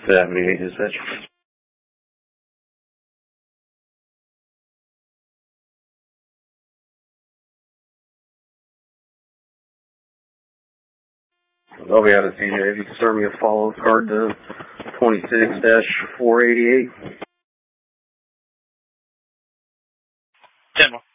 78 dispatch. I'll be out of TJ. If you can serve me a follow card to 26-488. 10-1.